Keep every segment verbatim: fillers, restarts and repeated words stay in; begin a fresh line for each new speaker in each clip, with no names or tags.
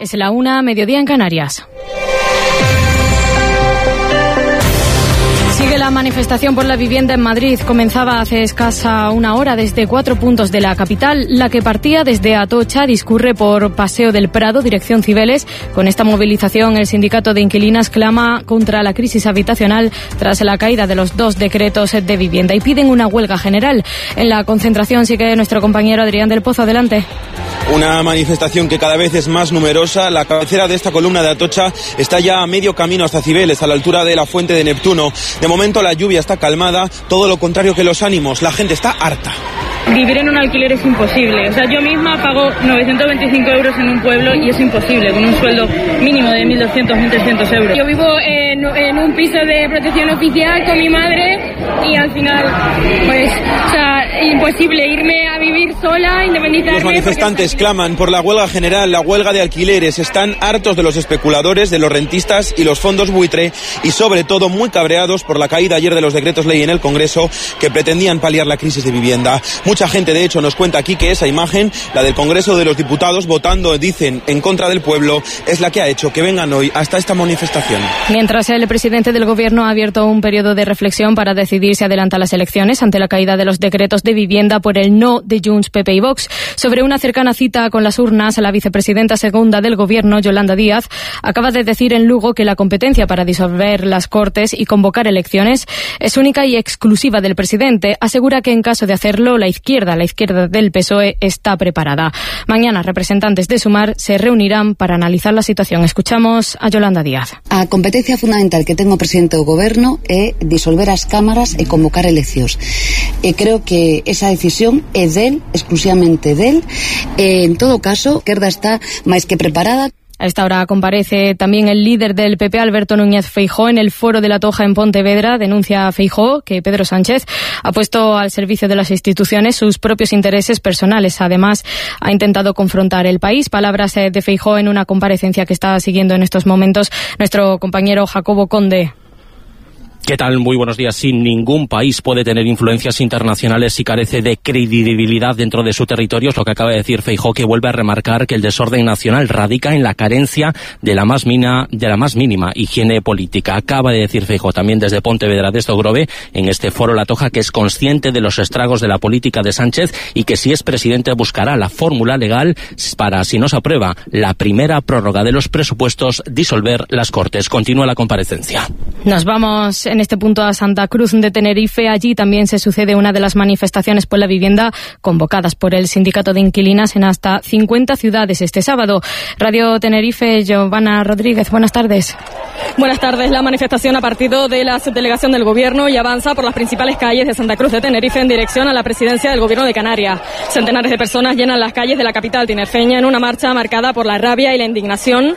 Es la una, mediodía en Canarias. Sigue la manifestación por la vivienda en Madrid. Comenzaba hace escasa una hora desde cuatro puntos de la capital. La que partía desde Atocha discurre por Paseo del Prado, dirección Cibeles. Con esta movilización, el sindicato de inquilinas clama contra la crisis habitacional tras la caída de los dos decretos de vivienda y piden una huelga general. En la concentración sigue nuestro compañero Adrián del Pozo. Adelante.
Una manifestación que cada vez es más numerosa. La cabecera de esta columna de Atocha está ya a medio camino hasta Cibeles, a la altura de la Fuente de Neptuno. De momento la lluvia está calmada, todo lo contrario que los ánimos. La gente está harta.
Vivir en un alquiler es imposible. O sea, yo misma pago novecientos veinticinco euros en un pueblo y es imposible, con un sueldo mínimo de mil doscientos, mil trescientos euros. Yo vivo en, en un piso de protección oficial con mi madre y al final, pues, o sea, imposible irme a vivir sola, independizarme.
Los manifestantes claman por la huelga general, la huelga de alquileres. Están hartos de los especuladores, de los rentistas y los fondos buitre y sobre todo muy cabreados por la caída ayer de los decretos ley en el Congreso que pretendían paliar la crisis de vivienda. Mucha gente, de hecho, nos cuenta aquí que esa imagen, la del Congreso de los Diputados votando, dicen, en contra del pueblo, es la que ha hecho que vengan hoy hasta esta manifestación.
Mientras el presidente del Gobierno ha abierto un periodo de reflexión para decidir si adelanta las elecciones ante la caída de los decretos de vivienda por el no de Junts, P P y Vox. Sobre una cercana cita con las urnas, la vicepresidenta segunda del Gobierno, Yolanda Díaz, acaba de decir en Lugo que la competencia para disolver las Cortes y convocar elecciones es única y exclusiva del presidente. Asegura que en caso de hacerlo, la izquierda, la izquierda del P S O E, está preparada. Mañana, representantes de Sumar se reunirán para analizar la situación. Escuchamos a Yolanda Díaz.
A competencia fundamental que ten o presidente do Goberno é disolver as cámaras e convocar eleccións. E creo que esa decisión é del, exclusivamente del. E, en todo caso, a izquierda está máis que preparada.
A esta hora comparece también el líder del P P, Alberto Núñez Feijóo, en el foro de la Toja en Pontevedra. Denuncia a Feijóo que Pedro Sánchez ha puesto al servicio de las instituciones sus propios intereses personales. Además, ha intentado confrontar el país. Palabras de Feijóo en una comparecencia que está siguiendo en estos momentos nuestro compañero Jacobo Conde.
¿Qué tal? Muy buenos días. Sí, ningún país puede tener influencias internacionales si carece de credibilidad dentro de su territorio. Es lo que acaba de decir Feijóo, que vuelve a remarcar que el desorden nacional radica en la carencia de la más mina, de la más mínima higiene política. Acaba de decir Feijóo también desde Pontevedra de Estogrove, en este foro La Toja, que es consciente de los estragos de la política de Sánchez y que si es presidente buscará la fórmula legal para, si no se aprueba la primera prórroga de los presupuestos, disolver las Cortes. Continúa la comparecencia.
Nos vamos en este punto a Santa Cruz de Tenerife. Allí también se sucede una de las manifestaciones por la vivienda convocadas por el sindicato de inquilinas en hasta cincuenta ciudades este sábado. Radio Tenerife, Giovanna Rodríguez, buenas tardes.
Buenas tardes. La manifestación ha partido de la subdelegación del Gobierno y avanza por las principales calles de Santa Cruz de Tenerife en dirección a la presidencia del Gobierno de Canarias. Centenares de personas llenan las calles de la capital tinerfeña en una marcha marcada por la rabia y la indignación.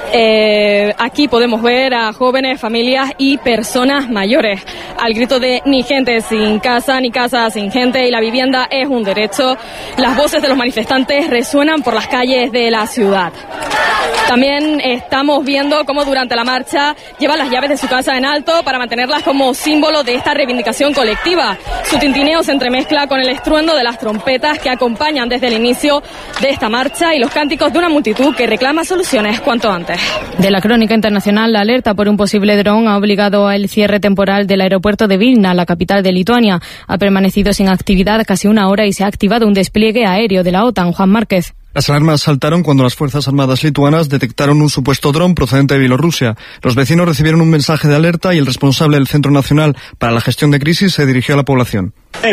Eh, aquí podemos ver a jóvenes, familias y personas mayores al grito de ni gente sin casa, ni casa sin gente, y la vivienda es un derecho. Las voces de los manifestantes resuenan por las calles de la ciudad. También estamos viendo cómo durante la marcha llevan las llaves de su casa en alto para mantenerlas como símbolo de esta reivindicación colectiva. Su tintineo se entremezcla con el estruendo de las trompetas que acompañan desde el inicio de esta marcha y los cánticos de una multitud que reclama soluciones cuanto antes.
De la crónica internacional, la alerta por un posible dron ha obligado al cierre temporal del aeropuerto de Vilna, la capital de Lituania. Ha permanecido sin actividad casi una hora y se ha activado un despliegue aéreo de la OTAN. Juan Márquez.
Las alarmas saltaron cuando las Fuerzas Armadas lituanas detectaron un supuesto dron procedente de Bielorrusia. Los vecinos recibieron un mensaje de alerta y el responsable del Centro Nacional para la Gestión de Crisis se dirigió a la población.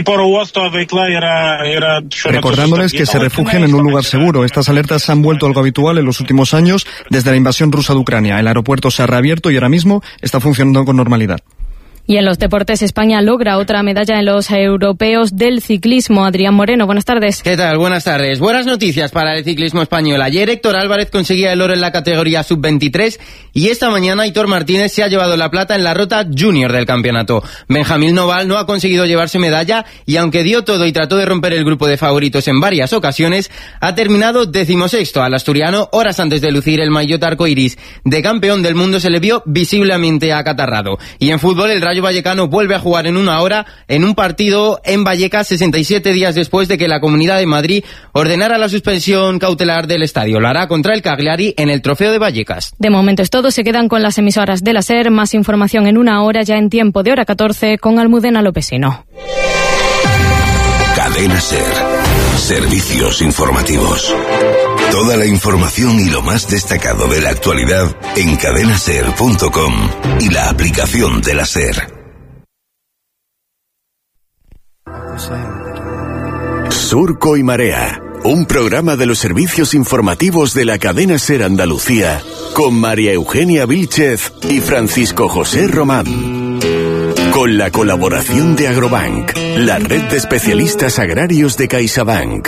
Recordándoles que se refugien en un lugar seguro. Estas alertas se han vuelto algo habitual en los últimos años desde la invasión rusa de Ucrania. El aeropuerto se ha reabierto y ahora mismo está funcionando con normalidad.
Y en los deportes, España logra otra medalla en los europeos del ciclismo. Adrián Moreno, buenas tardes.
¿Qué tal? Buenas tardes. Buenas noticias para el ciclismo español. Ayer Héctor Álvarez conseguía el oro en la categoría sub veintitrés y esta mañana Aitor Martínez se ha llevado la plata en la ruta junior del campeonato. Benjamín Noval no ha conseguido llevarse medalla y aunque dio todo y trató de romper el grupo de favoritos en varias ocasiones, ha terminado decimosexto. Al asturiano, horas antes de lucir el maillot arcoiris de campeón del mundo, se le vio visiblemente acatarrado. Y en fútbol, el Rayo Rayo Vallecano vuelve a jugar en una hora en un partido en Vallecas sesenta y siete días después de que la Comunidad de Madrid ordenara la suspensión cautelar del estadio. Lo hará contra el Cagliari en el Trofeo de Vallecas.
De momento es todo, se quedan con las emisoras de la SER. Más información en una hora, ya en tiempo de hora catorce, con Almudena Lopesino.
Cadena SER. Servicios informativos. Toda la información y lo más destacado de la actualidad en cadena ser punto com y la aplicación de la SER. Surco y Marea, un programa de los servicios informativos de la cadena SER Andalucía, con María Eugenia Vílchez y Francisco José Román. Con la colaboración de Agrobank, la red de especialistas agrarios de CaixaBank.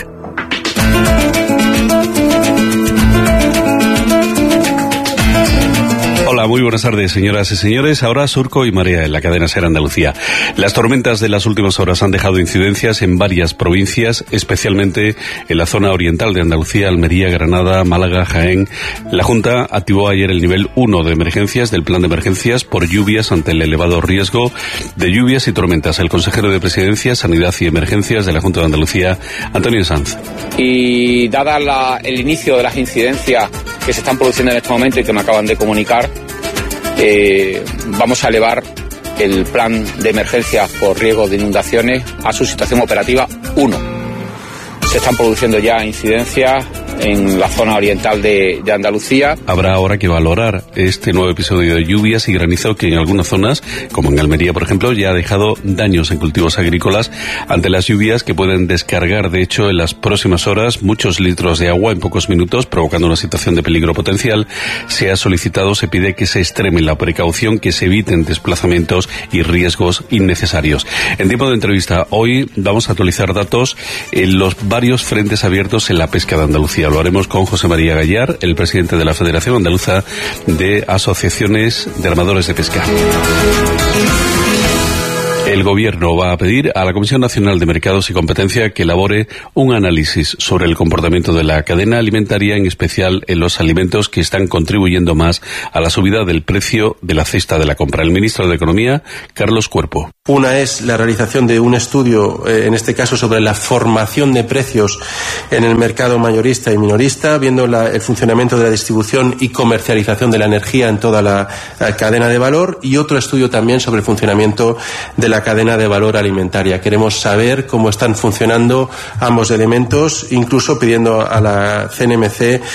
Hola, muy buenas tardes, señoras y señores. Ahora Surco y Marea en la cadena SER Andalucía. Las tormentas de las últimas horas han dejado incidencias en varias provincias, especialmente en la zona oriental de Andalucía, Almería, Granada, Málaga, Jaén. La Junta activó ayer el nivel uno de emergencias del plan de emergencias por lluvias ante el elevado riesgo de lluvias y tormentas. El consejero de Presidencia, Sanidad y Emergencias de la Junta de Andalucía, Antonio Sanz.
Y dada la, el inicio de las incidencias que se están produciendo en este momento y que me acaban de comunicar, eh, vamos a elevar el plan de emergencia por riesgo de inundaciones a su situación operativa uno. Se están produciendo ya incidencias en la zona oriental de, de Andalucía.
Habrá ahora que valorar este nuevo episodio de lluvias y granizo que en algunas zonas, como en Almería por ejemplo, ya ha dejado daños en cultivos agrícolas ante las lluvias que pueden descargar de hecho en las próximas horas muchos litros de agua en pocos minutos, provocando una situación de peligro potencial. Se ha solicitado, se pide que se extreme la precaución, que se eviten desplazamientos y riesgos innecesarios. En tiempo de entrevista hoy vamos a actualizar datos en los varios frentes abiertos en la pesca de Andalucía. Lo haremos con José María Gallar, el presidente de la Federación Andaluza de Asociaciones de Armadores de Pesca. El Gobierno va a pedir a la Comisión Nacional de Mercados y Competencia que elabore un análisis sobre el comportamiento de la cadena alimentaria, en especial en los alimentos que están contribuyendo más a la subida del precio de la cesta de la compra. El ministro de Economía, Carlos Cuerpo.
Una es la realización de un estudio, eh, en este caso sobre la formación de precios en el mercado mayorista y minorista, viendo la, el funcionamiento de la distribución y comercialización de la energía en toda la, la cadena de valor, y otro estudio también sobre el funcionamiento de la cadena de valor alimentaria. Queremos saber cómo están funcionando ambos elementos, incluso pidiendo a la C N M C eh,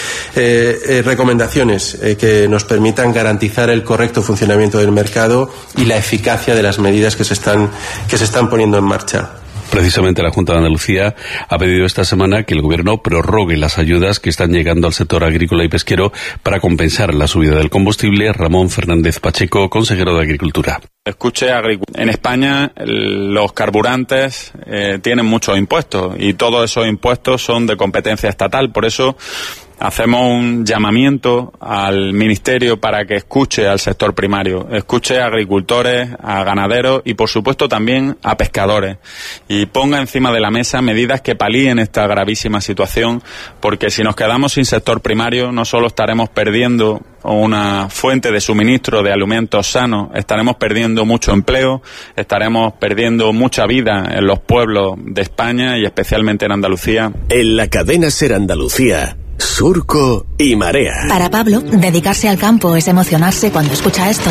eh, recomendaciones eh, que nos permitan garantizar el correcto funcionamiento del mercado y la eficacia de las medidas que se están, que se están poniendo en marcha.
Precisamente la Junta de Andalucía ha pedido esta semana que el Gobierno prorrogue las ayudas que están llegando al sector agrícola y pesquero para compensar la subida del combustible. Ramón Fernández Pacheco, consejero de Agricultura.
Escuche, en España los carburantes eh, tienen muchos impuestos y todos esos impuestos son de competencia estatal. Por eso hacemos un llamamiento al Ministerio para que escuche al sector primario, escuche a agricultores, a ganaderos y por supuesto también a pescadores, y ponga encima de la mesa medidas que palíen esta gravísima situación, porque si nos quedamos sin sector primario no solo estaremos perdiendo una fuente de suministro de alimentos sanos, estaremos perdiendo mucho empleo, estaremos perdiendo mucha vida en los pueblos de España y especialmente en Andalucía.
En la cadena SER Andalucía, Surco y Marea.
Para Pablo, dedicarse al campo es emocionarse cuando escucha esto.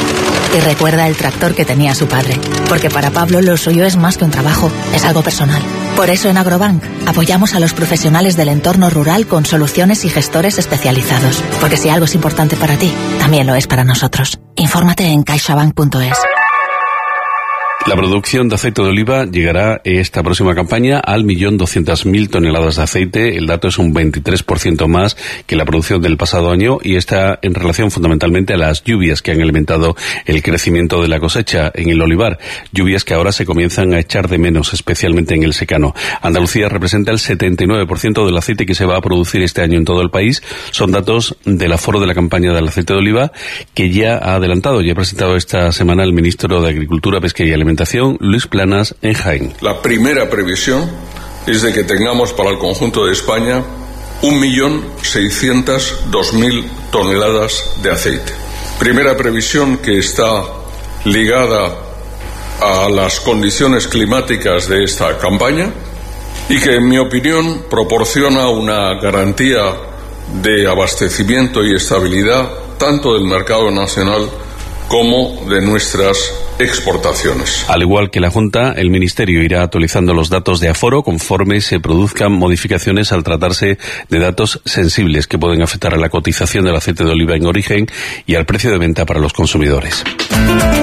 Y recuerda el tractor que tenía su padre. Porque para Pablo lo suyo es más que un trabajo, es algo personal. Por eso en Agrobank apoyamos a los profesionales del entorno rural con soluciones y gestores especializados. Porque si algo es importante para ti, también lo es para nosotros. Infórmate en caixabank punto es.
La producción de aceite de oliva llegará esta próxima campaña al millón doscientas mil toneladas de aceite. El dato es un veintitrés por ciento más que la producción del pasado año y está en relación fundamentalmente a las lluvias que han alimentado el crecimiento de la cosecha en el olivar. Lluvias que ahora se comienzan a echar de menos, especialmente en el secano. Andalucía representa el setenta y nueve por ciento del aceite que se va a producir este año en todo el país. Son datos del aforo de la campaña del aceite de oliva que ya ha adelantado, ya ha presentado esta semana el ministro de Agricultura, Pesca y Alimentación, Luis Planas, en Jaén.
La primera previsión es de que tengamos para el conjunto de España un millón seiscientas dos mil toneladas de aceite. Primera previsión que está ligada a las condiciones climáticas de esta campaña y que, en mi opinión, proporciona una garantía de abastecimiento y estabilidad tanto del mercado nacional como de nuestras exportaciones.
Al igual que la Junta, el Ministerio irá actualizando los datos de aforo conforme se produzcan modificaciones al tratarse de datos sensibles que pueden afectar a la cotización del aceite de oliva en origen y al precio de venta para los consumidores.